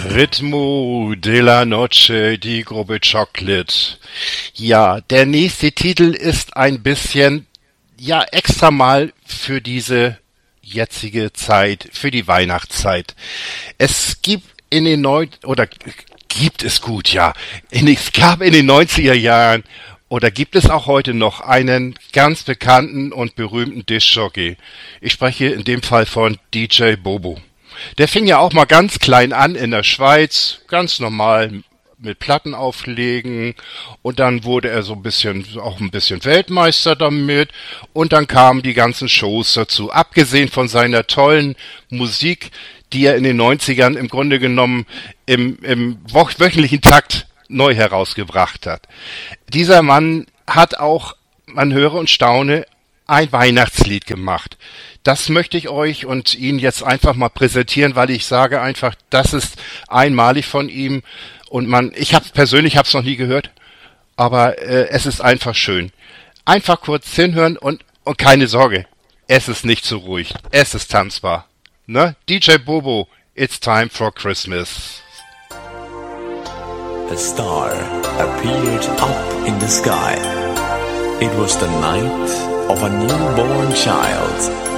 Ritmo de la Noche, die Gruppe Chocolate. Ja, der nächste Titel ist ein bisschen, ja, extra mal für diese jetzige Zeit, für die Weihnachtszeit. Es gibt in den gibt es gut, ja. Es gab in den 90er Jahren oder gibt es auch heute noch einen ganz bekannten und berühmten Diskjockey. Ich spreche in dem Fall von DJ Bobo. Der fing ja auch mal ganz klein an in der Schweiz, ganz normal mit Platten auflegen, und dann wurde er auch ein bisschen Weltmeister damit, und dann kamen die ganzen Shows dazu. Abgesehen von seiner tollen Musik, die er in den 90ern im Grunde genommen im wöchentlichen Takt neu herausgebracht hat. Dieser Mann hat auch, man höre und staune, ein Weihnachtslied gemacht. Das möchte ich euch und Ihnen jetzt einfach mal präsentieren, weil ich sage einfach, das ist einmalig von ihm, und ich hab's noch nie gehört, aber es ist einfach schön. Einfach kurz hinhören und keine Sorge, es ist nicht zu ruhig, es ist tanzbar. Ne? DJ Bobo, it's time for Christmas. A star appeared up in the sky. It was the night of a newborn child.